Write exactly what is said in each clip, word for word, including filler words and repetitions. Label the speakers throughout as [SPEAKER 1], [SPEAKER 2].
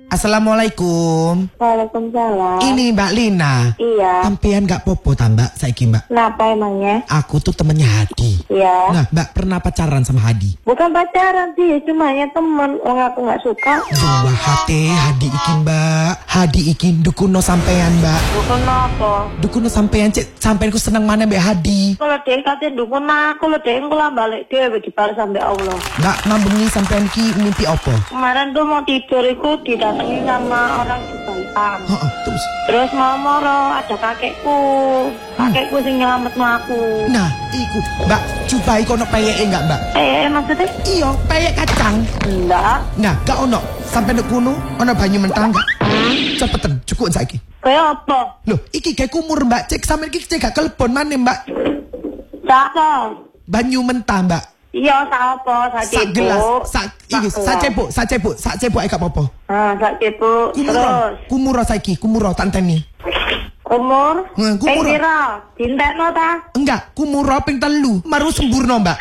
[SPEAKER 1] Assalamualaikum.
[SPEAKER 2] Waalaikumsalam.
[SPEAKER 1] Ini Mbak Lina.
[SPEAKER 2] Iya.
[SPEAKER 1] Sampean gak popo ta Mbak saiki Mbak?
[SPEAKER 2] Kenapa emangnya?
[SPEAKER 1] Aku tuh temennya Hadi.
[SPEAKER 2] Iya.
[SPEAKER 1] Nah Mbak pernah pacaran sama Hadi?
[SPEAKER 2] Bukan pacaran sih, cuma ya temen. Orang aku gak suka.
[SPEAKER 1] Dua hati Hadi ikin Mbak. Hadi ikin dukuno sampean Mbak.
[SPEAKER 2] Bukan apa?
[SPEAKER 1] Dukuno sampean cek sampean ku seneng mana Mbak Hadi.
[SPEAKER 2] Kalau dia katanya dukun aku, kalau dia ngelah balik dia dibalas sampai Allah.
[SPEAKER 1] Mbak ngambengi sampean ki mimpi apa?
[SPEAKER 2] Kemarin tuh mau tidur itu didatangi sama orang Jepang.
[SPEAKER 1] Heeh, terus.
[SPEAKER 2] Terus mau moro ada kakekku. Kakekku sing nyelametno aku.
[SPEAKER 1] Nah, iku Mbak, coba iku ono peyeke enggak Mbak?
[SPEAKER 2] Eh, maksudnya?
[SPEAKER 1] Iya, peyek kacang.
[SPEAKER 2] Enggak.
[SPEAKER 1] Nah, gak ono. Sampai nek kuno ono banyu mentah enggak? Cepetan, cukup saiki.
[SPEAKER 2] Kayak apa?
[SPEAKER 1] Loh, iki kayak kumur Mbak. Cek sampe iki cek gak kelepon mana Mbak?
[SPEAKER 2] Siapa?
[SPEAKER 1] Banyu mentah Mbak.
[SPEAKER 2] Iya, sak apa? Sak
[SPEAKER 1] Sak gelas,
[SPEAKER 2] cebok.
[SPEAKER 1] sak iki, sak cebok, sak cebok, sak cebok ae gak apa-apa.
[SPEAKER 2] Ah, sak cebok.
[SPEAKER 1] Kumuro,
[SPEAKER 2] Terus
[SPEAKER 1] kumuro saiki, kumuro tanteni.
[SPEAKER 2] umur?
[SPEAKER 1] Hmm,
[SPEAKER 2] Ping
[SPEAKER 1] kumur.
[SPEAKER 2] pira? Dintekno ta?
[SPEAKER 1] Enggak, kumuro ping telu, maru sempurna Mbak.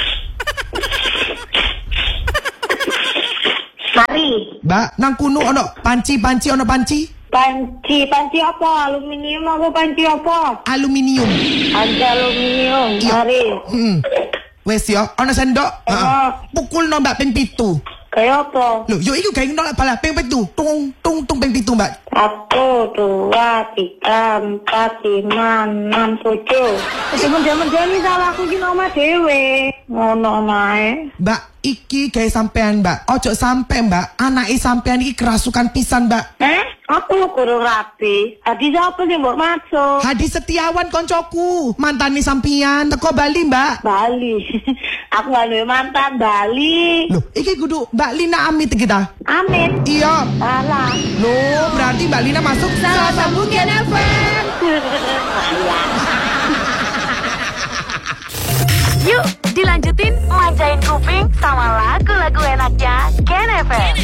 [SPEAKER 2] Mari.
[SPEAKER 1] Mbak, nang kuno ono panci-panci ono panci?
[SPEAKER 2] Panci, panci apa? Aluminium apa panci apa?
[SPEAKER 1] Aluminium.
[SPEAKER 2] Ada aluminium.
[SPEAKER 1] Iya.
[SPEAKER 2] Mari.
[SPEAKER 1] Hmm. Wes yo, ono sendok. Heeh. Pukul no Mbak ping pitu.
[SPEAKER 2] Kayak apa?
[SPEAKER 1] Loh, yo iku gawe nolak bala ping pitu. Tung tung tung ping pitu Mbak.
[SPEAKER 2] Satu, dua, tiga, empat, lima, enam, tujuh. Jaman-jaman ini salah aku ki nomor dewe. Ngono nae.
[SPEAKER 1] Mbak, iki gawe sampean Mbak. Ojo sampe Mbak, anake sampean iki kerasukan pisan Mbak.
[SPEAKER 2] Eh? Aku kurang rapi. Adi siapa sih mbok masuk?
[SPEAKER 1] Hadi Setiawan koncoku, mantane sampean teko Bali Mbak.
[SPEAKER 2] Bali. Aku gak duwe mantan Bali.
[SPEAKER 1] Loh, iki kudu Mbak Lina Amit kita.
[SPEAKER 2] Amin.
[SPEAKER 1] Iya.
[SPEAKER 2] Salah.
[SPEAKER 1] Loh, berarti Mbak Lina masuk
[SPEAKER 2] Salah sambung Gen F M.